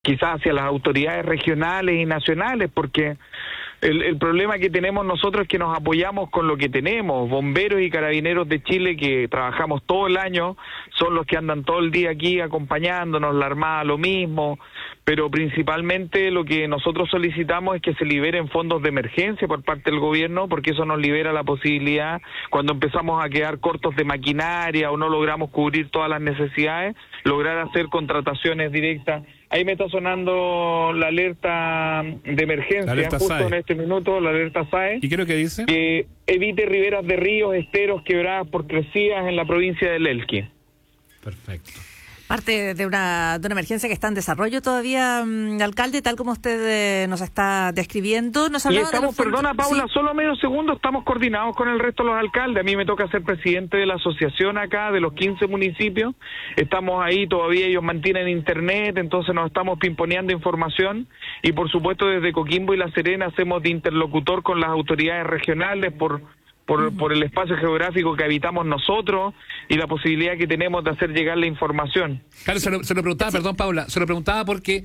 quizás hacia las autoridades regionales y nacionales, porque el problema que tenemos nosotros es que nos apoyamos con lo que tenemos. Bomberos y Carabineros de Chile, que trabajamos todo el año, son los que andan todo el día aquí acompañándonos, la Armada lo mismo, pero principalmente lo que nosotros solicitamos es que se liberen fondos de emergencia por parte del gobierno, porque eso nos libera la posibilidad, cuando empezamos a quedar cortos de maquinaria o no logramos cubrir todas las necesidades, lograr hacer contrataciones directas. Ahí me está sonando la alerta de emergencia, alerta justo SAE. en este minuto, la alerta SAE. ¿Y qué es lo que dice? Que evite riberas de ríos, esteros, quebradas por crecidas en la provincia del Elqui. Perfecto. Parte de una emergencia que está en desarrollo todavía, alcalde, tal como usted nos está describiendo. Nos Y hablaba estamos, de los perdona Paula, sí. solo medio segundo, estamos coordinados con el resto de los alcaldes. A mí me toca ser presidente de la asociación acá, de los 15 municipios. Estamos ahí, todavía ellos mantienen internet, entonces nos estamos pimponeando información. Y por supuesto desde Coquimbo y La Serena hacemos de interlocutor con las autoridades regionales por el espacio geográfico que habitamos nosotros y la posibilidad que tenemos de hacer llegar la información. Claro, se lo preguntaba, perdón Paula, se lo preguntaba porque,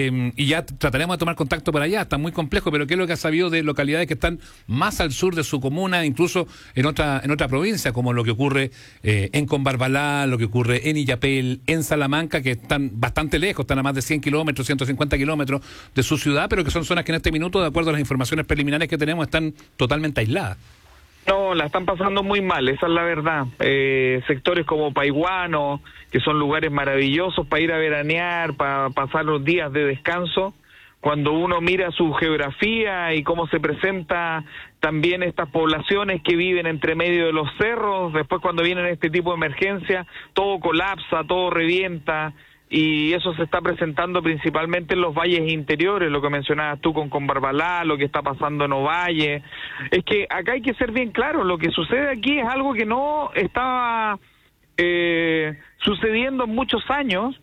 y ya trataremos de tomar contacto por allá, está muy complejo, pero ¿qué es lo que ha sabido de localidades que están más al sur de su comuna, incluso en otra provincia, como lo que ocurre en Combarbalá, lo que ocurre en Illapel, en Salamanca, que están bastante lejos, están a más de 100 kilómetros, 150 kilómetros de su ciudad, pero que son zonas que en este minuto, de acuerdo a las informaciones preliminares que tenemos, están totalmente aisladas? No, la están pasando muy mal, esa es la verdad. Sectores como Paiguano, que son lugares maravillosos para ir a veranear, para pasar los días de descanso. Cuando uno mira su geografía y cómo se presenta también estas poblaciones que viven entre medio de los cerros, después cuando vienen este tipo de emergencia, todo colapsa, todo revienta. Y eso se está presentando principalmente en los valles interiores, lo que mencionabas tú con Combarbalá, lo que está pasando en Ovalle. Es que acá hay que ser bien claro, lo que sucede aquí es algo que no estaba sucediendo en muchos años,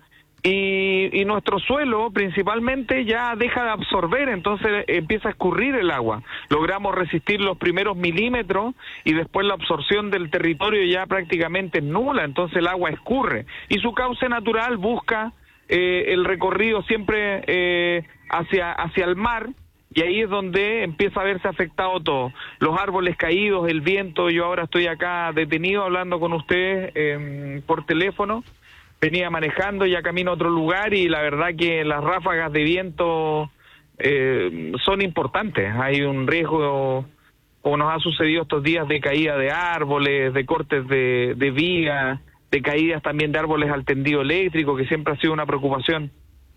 y nuestro suelo principalmente ya deja de absorber, entonces empieza a escurrir el agua. Logramos resistir los primeros milímetros y después la absorción del territorio ya prácticamente es nula, entonces el agua escurre y su cauce natural busca el recorrido siempre hacia el mar, y ahí es donde empieza a verse afectado todo. Los árboles caídos, el viento. Yo ahora estoy acá detenido hablando con ustedes por teléfono. Venía manejando, ya camino a otro lugar, y la verdad que las ráfagas de viento son importantes. Hay un riesgo, como nos ha sucedido estos días, de caída de árboles, de cortes de vigas, de caídas también de árboles al tendido eléctrico, que siempre ha sido una preocupación.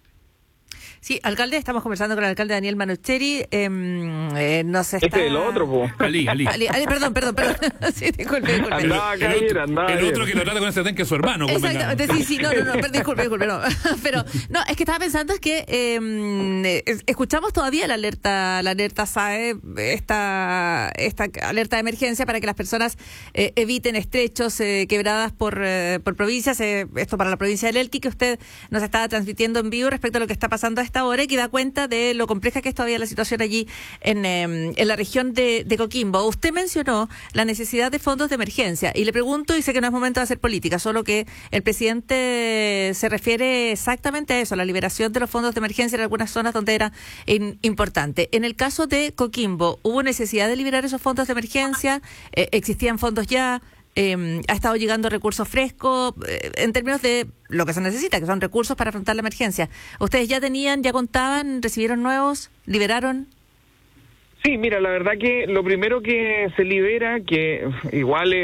Sí, alcalde, estamos conversando con el alcalde Daniel Manucheri. Nos está... Este es el otro, po. Ali. Perdón. Sí, disculpe. Andaba a caer, el otro que lo trata con ese ten que es su hermano. Exactamente, sí, no, disculpe, no. Pero, no, es que estaba pensando es que escuchamos todavía la alerta SAE, esta alerta de emergencia para que las personas eviten estrechos, quebradas por provincias, esto para la provincia del Elqui, que usted nos estaba transmitiendo en vivo respecto a lo que está pasando a esta hora, y que da cuenta de lo compleja que es todavía la situación allí en la región de Coquimbo. Usted mencionó la necesidad de fondos de emergencia, y le pregunto, y sé que no es momento de hacer política, solo que el presidente se refiere exactamente a eso, a la liberación de los fondos de emergencia en algunas zonas donde era importante. En el caso de Coquimbo, ¿hubo necesidad de liberar esos fondos de emergencia? ¿Existían fondos ya? ¿Ha estado llegando recursos frescos en términos de lo que se necesita, que son recursos para afrontar la emergencia? ¿Ustedes ya contaban, recibieron nuevos, liberaron? Sí, mira, la verdad que lo primero que se libera, que igual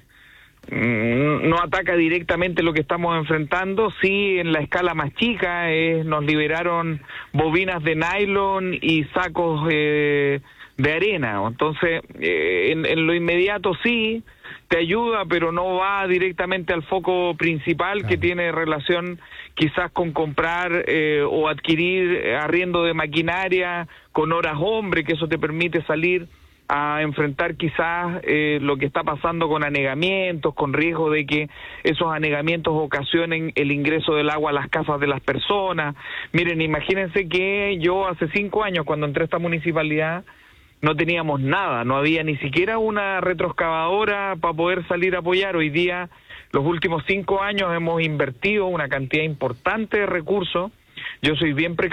no ataca directamente lo que estamos enfrentando, sí en la escala más chica, nos liberaron bobinas de nylon y sacos de arena. Entonces, en lo inmediato sí te ayuda, pero no va directamente al foco principal, claro, que tiene relación quizás con comprar o adquirir arriendo de maquinaria con horas hombre, que eso te permite salir a enfrentar quizás lo que está pasando con anegamientos, con riesgo de que esos anegamientos ocasionen el ingreso del agua a las casas de las personas. Miren, imagínense que yo hace 5 años, cuando entré a esta municipalidad, no teníamos nada, no había ni siquiera una retroexcavadora para poder salir a apoyar. Hoy día, los últimos 5 años hemos invertido una cantidad importante de recursos. yo soy bien